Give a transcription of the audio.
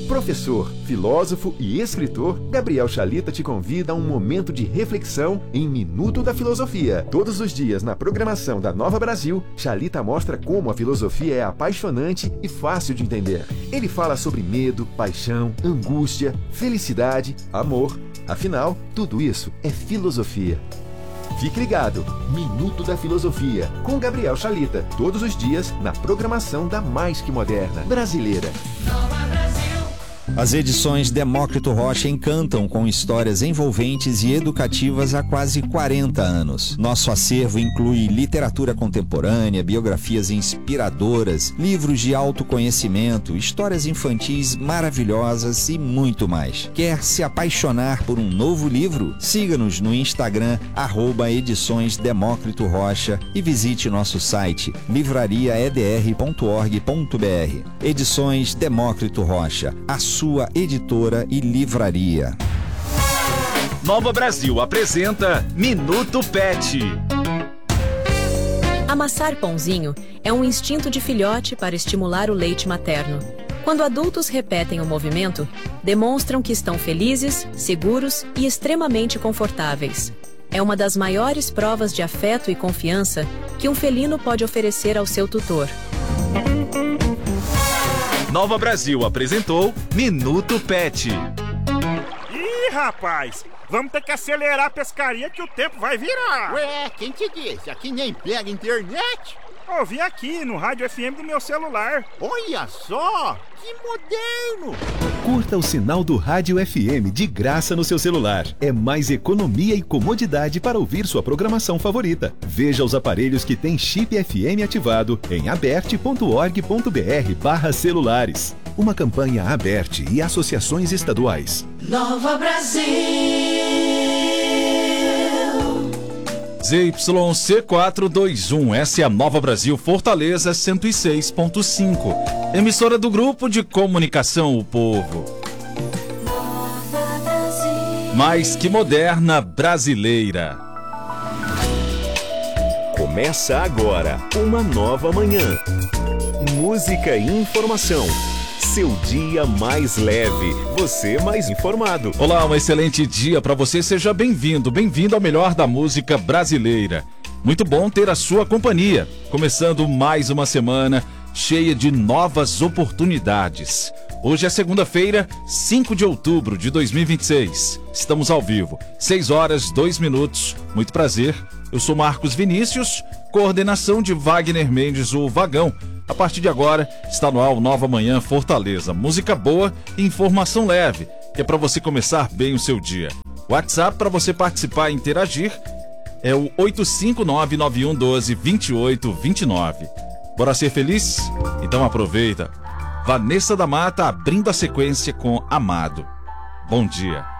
Professor, filósofo e escritor, Gabriel Chalita te convida a um momento de reflexão em Minuto da Filosofia. Todos os dias na programação da Nova Brasil, Chalita mostra como a filosofia é apaixonante e fácil de entender. Ele fala sobre medo, paixão, angústia, felicidade, amor. Afinal, tudo isso é filosofia. Fique ligado, Minuto da Filosofia, com Gabriel Chalita, todos os dias na programação da mais que moderna brasileira. As edições Demócrito Rocha encantam com histórias envolventes e educativas há quase 40 anos. Nosso acervo inclui literatura contemporânea, biografias inspiradoras, livros de autoconhecimento, histórias infantis maravilhosas e muito mais. Quer se apaixonar por um novo livro? Siga-nos no Instagram, @edições Demócrito Rocha e visite nosso site livrariaedr.org.br. Edições Demócrito Rocha, a sua editora e livraria. Nova Brasil apresenta Minuto Pet. Amassar pãozinho é um instinto de filhote para estimular o leite materno. Quando adultos repetem o movimento, demonstram que estão felizes, seguros e extremamente confortáveis. É uma das maiores provas de afeto e confiança que um felino pode oferecer ao seu tutor. Nova Brasil apresentou Minuto Pet. Ih, rapaz, vamos ter que acelerar a pescaria que o tempo vai virar. Ué, quem te disse? Aqui nem pega internet. Ouvi aqui no rádio FM do meu celular. Olha só, que moderno. Curta o sinal do Rádio FM de graça no seu celular. É mais economia e comodidade para ouvir sua programação favorita. Veja os aparelhos que têm chip FM ativado em aberte.org.br/celulares. Uma campanha Aberte e associações estaduais. Nova Brasil. ZYC421, essa é a Nova Brasil Fortaleza 106.5. Emissora do Grupo de Comunicação O Povo. Mais que moderna brasileira. Começa agora uma nova manhã. Música e informação. Seu dia mais leve, você mais informado. Olá, um excelente dia para você. Seja bem-vindo, bem-vindo ao melhor da música brasileira. Muito bom ter a sua companhia. Começando mais uma semana cheia de novas oportunidades. Hoje é segunda-feira, 5 de outubro de 2026. Estamos ao vivo, 6 horas, 2 minutos. Muito prazer. Eu sou Marcos Vinícius, coordenação de Wagner Mendes, o Vagão. A partir de agora, está no ar o Nova Manhã Fortaleza. Música boa e informação leve, que é para você começar bem o seu dia. O WhatsApp para você participar e interagir é o 85991122829. Bora ser feliz? Então aproveita. Vanessa da Mata abrindo a sequência com Amado. Bom dia.